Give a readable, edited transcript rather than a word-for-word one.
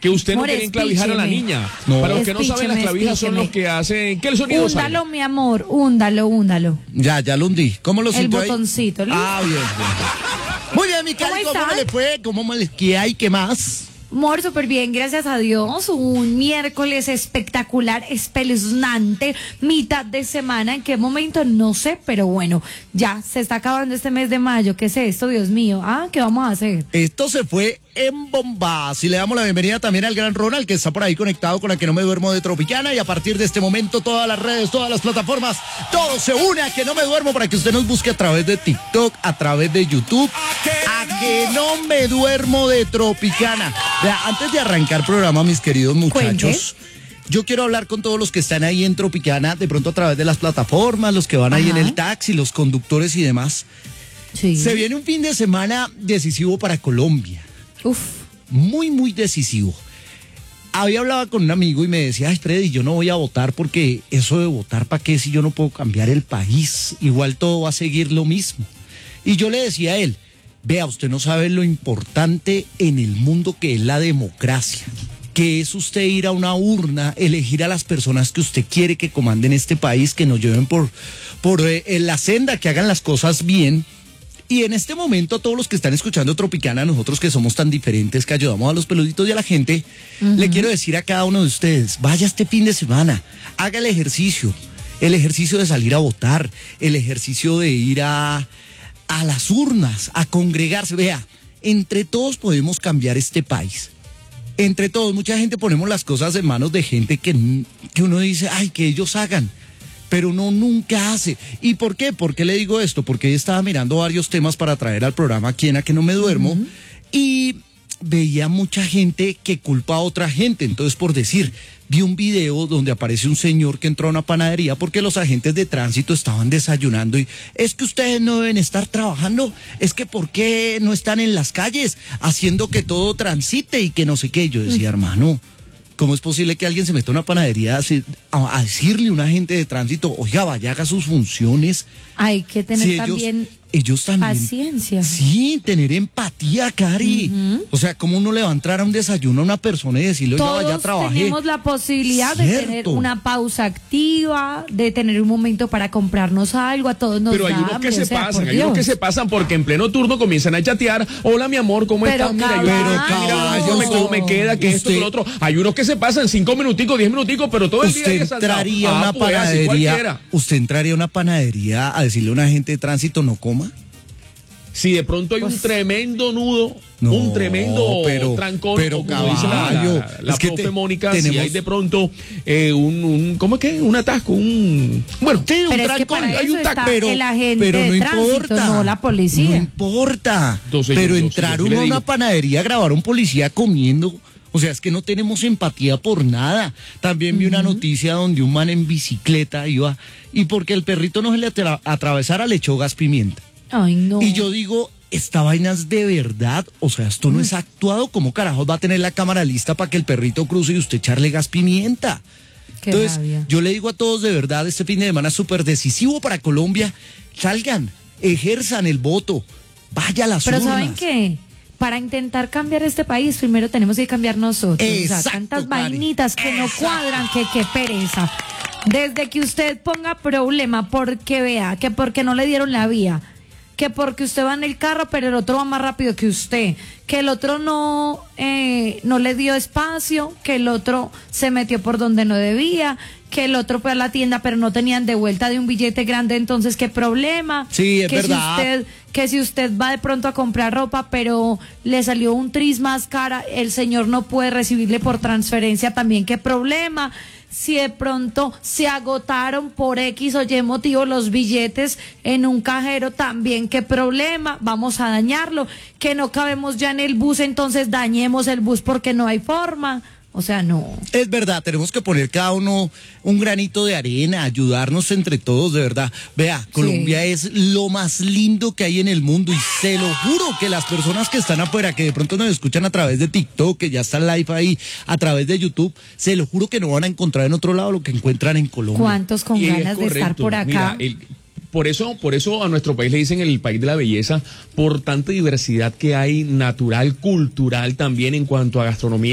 que usted no More, quiere enclavijar a la niña. No. Para los que no saben, las clavijas son los que hacen que el sonido salga. Húndalo, mi amor, húndalo. Ya lo hundí. ¿Cómo lo El sintió ahí? botoncito, ¿listo? Bien. Muy bien, mi Cari, ¿cómo están? me le fue? ¿Qué hay? ¿Qué más? Amor, súper bien, gracias a Dios. Un miércoles espectacular, espeluznante, mitad de semana. ¿En qué momento? No sé, pero bueno, ya se está acabando este mes de mayo. ¿Qué es esto, Dios mío? ¿Qué vamos a hacer? Esto se fue en bombas y le damos la bienvenida también al gran Ronald, que está por ahí conectado con la que no me duermo de Tropicana, y a partir de este momento todas las redes, todas las plataformas, todo se une a que no me duermo para que usted nos busque a través de TikTok, a través de YouTube, a que no me duermo de Tropicana. Vea, antes de arrancar programa, mis queridos muchachos, yo quiero hablar con todos los que están ahí en Tropicana, de pronto a través de las plataformas, los que van ahí en el taxi, los conductores y demás. Sí. Se viene un fin de semana decisivo para Colombia. Uf. Muy decisivo. Había hablado con un amigo y me decía, ay, Freddy, yo no voy a votar porque eso de votar, ¿para qué si yo no puedo cambiar el país? Igual todo va a seguir lo mismo. Y yo le decía a él, vea, usted no sabe lo importante en el mundo que es la democracia, que es usted ir a una urna, elegir a las personas que usted quiere que comanden este país, que nos lleven por la senda, que hagan las cosas bien. Y en este momento, a todos los que están escuchando Tropicana, nosotros que somos tan diferentes, que ayudamos a los peluditos y a la gente, le quiero decir a cada uno de ustedes, vaya este fin de semana, haga el ejercicio de salir a votar, el ejercicio de ir a las urnas, a congregarse. Vea, entre todos podemos cambiar este país. Entre todos, mucha gente ponemos las cosas en manos de gente que uno dice, ay, que ellos hagan. Pero uno nunca hace. ¿Y por qué? ¿Por qué le digo esto? Porque estaba mirando varios temas para traer al programa aquí en A Que No Me Duermo, y veía mucha gente que culpa a otra gente. Entonces, por decir, vi un video donde aparece un señor que entró a una panadería porque los agentes de tránsito estaban desayunando y es que ustedes no deben estar trabajando, es que ¿por qué no están en las calles haciendo que todo transite y que no sé qué? Yo decía, hermano, ¿cómo es posible que alguien se meta a una panadería a decirle a un agente de tránsito, oiga, vaya, haga sus funciones? Hay que tener ellos también, paciencia. Sí, tener empatía, Cari. O sea, ¿cómo uno le va a entrar a un desayuno a una persona y decirle, oiga, vaya, trabajé? Tenemos la posibilidad de tener una pausa activa, de tener un momento para comprarnos algo, a todos nos Pero hay unos que se pasan, hay unos que se pasan porque en pleno turno comienzan a chatear, hola mi amor, ¿cómo estás? Mira, mira, cómo me queda, que esto, que lo otro. Hay unos que se pasan 5 minuticos, 10 minuticos, pero todo el día hay que saltar. ¿Usted entraría a una panadería a decirle a un agente de tránsito no coma? Si de pronto hay un tremendo nudo, un tremendo trancón, pero como dice la profe Mónica, si hay de pronto un atasco, bueno, sí, un trancón, hay un taco, pero no importa, no la policía. No importa. Entonces, pero entrar uno a una panadería a grabar a un policía comiendo, o sea, es que no tenemos empatía por nada. También vi una noticia donde un man en bicicleta iba y porque el perrito no se le atravesara le echó gas pimienta. Ay, no. Y yo digo, esta vaina es de verdad, o sea, esto no es actuado. ¿Cómo carajos va a tener la cámara lista para que el perrito cruce y usted echarle gas pimienta? Entonces, yo le digo a todos, de verdad, este fin de semana es súper decisivo para Colombia. Salgan, ejerzan el voto, vaya a las urnas. Pero ¿saben qué? Para intentar cambiar este país, primero tenemos que cambiar nosotros. Exacto, o sea, tantas Karen. vainitas que no cuadran, que qué pereza. Desde que usted ponga problema porque vea, que porque no le dieron la vía, que porque usted va en el carro pero el otro va más rápido que usted, que el otro no le dio espacio, que el otro se metió por donde no debía, que el otro fue a la tienda pero no tenían de vuelta de un billete grande, entonces qué problema. Sí, es verdad. Que si usted va de pronto a comprar ropa pero le salió un tris más cara, el señor no puede recibirle por transferencia, también qué problema. Si de pronto se agotaron por X o Y motivo los billetes en un cajero, también qué problema, vamos a dañarlo, que no cabemos ya en el bus, entonces dañemos el bus porque no hay forma. O sea, no. Es verdad, tenemos que poner cada uno un granito de arena, ayudarnos entre todos, de verdad. Vea, Colombia es lo más lindo que hay en el mundo y se lo juro que las personas que están afuera, que de pronto nos escuchan a través de TikTok, que ya está live ahí, a través de YouTube, se lo juro que no van a encontrar en otro lado lo que encuentran en Colombia. ¿Cuántos con ganas de estar por acá? Mira, por eso a nuestro país le dicen el país de la belleza, por tanta diversidad que hay natural, cultural también en cuanto a gastronomía.